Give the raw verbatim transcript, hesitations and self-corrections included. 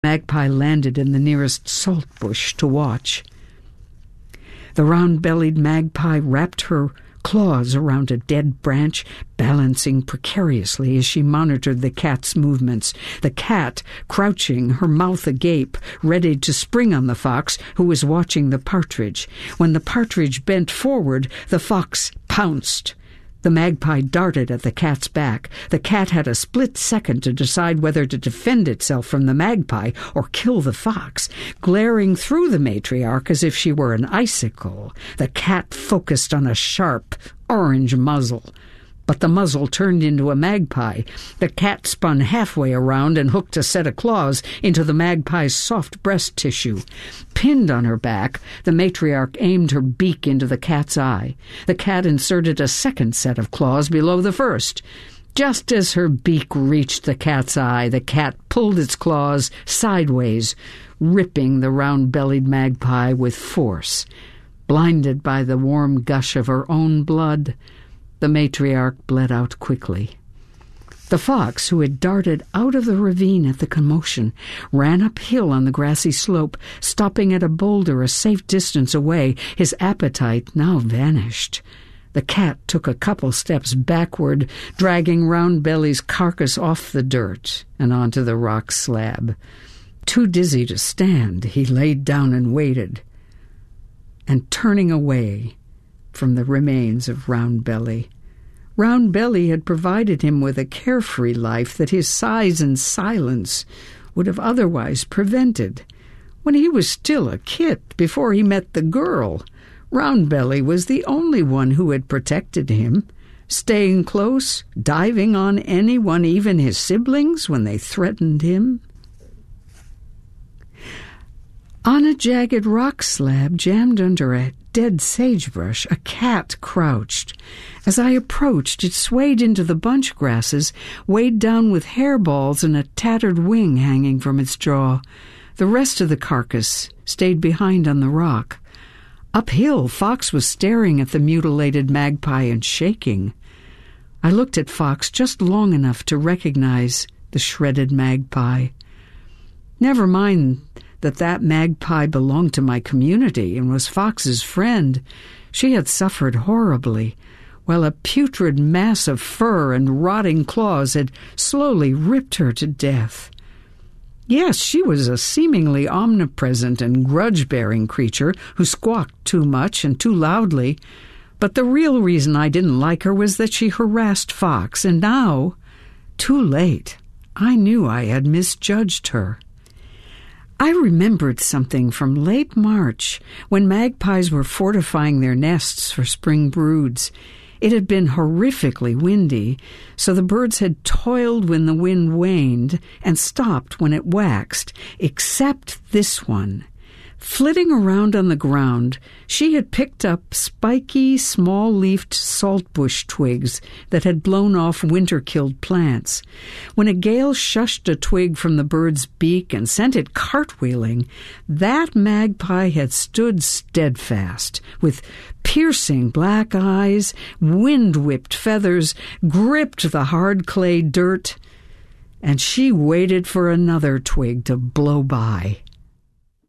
Magpie landed in the nearest salt bush to watch. The round-bellied magpie wrapped her claws around a dead branch, balancing precariously as she monitored the cat's movements, the cat crouching, her mouth agape, ready to spring on the fox, who was watching the partridge. When the partridge bent forward, the fox pounced. The magpie darted at the cat's back. The cat had a split second to decide whether to defend itself from the magpie or kill the fox. Glaring through the matriarch as if she were an icicle, the cat focused on a sharp, orange muzzle. But the muzzle turned into a magpie. The cat spun halfway around and hooked a set of claws into the magpie's soft breast tissue. Pinned on her back, the matriarch aimed her beak into the cat's eye. The cat inserted a second set of claws below the first. Just as her beak reached the cat's eye, the cat pulled its claws sideways, ripping the round-bellied magpie with force. Blinded by the warm gush of her own blood, the matriarch bled out quickly. The fox, who had darted out of the ravine at the commotion, ran uphill on the grassy slope, stopping at a boulder a safe distance away. His appetite now vanished. The cat took a couple steps backward, dragging Round-Belly's carcass off the dirt and onto the rock slab. Too dizzy to stand, he laid down and waited. And turning away from the remains of Round-Belly. Round-Belly had provided him with a carefree life that his size and silence would have otherwise prevented. When he was still a kit, before he met the girl, Round-Belly was the only one who had protected him, staying close, diving on anyone, even his siblings, when they threatened him. On a jagged rock slab jammed under a dead sagebrush, a cat crouched. As I approached, it swayed into the bunch grasses, weighed down with hairballs and a tattered wing hanging from its jaw. The rest of the carcass stayed behind on the rock. Uphill, Fox was staring at the mutilated magpie and shaking. I looked at Fox just long enough to recognize the shredded magpie. Never mind that that magpie belonged to my community and was Fox's friend. She had suffered horribly, while a putrid mass of fur and rotting claws had slowly ripped her to death. Yes, she was a seemingly omnipresent and grudge-bearing creature who squawked too much and too loudly, but the real reason I didn't like her was that she harassed Fox, and now, too late, I knew I had misjudged her. I remembered something from late March, when magpies were fortifying their nests for spring broods. It had been horrifically windy, so the birds had toiled when the wind waned and stopped when it waxed, except this one. Flitting around on the ground, she had picked up spiky, small-leafed saltbush twigs that had blown off winter-killed plants. When a gale shushed a twig from the bird's beak and sent it cartwheeling, that magpie had stood steadfast, with piercing black eyes, wind-whipped feathers, gripped the hard clay dirt, and she waited for another twig to blow by.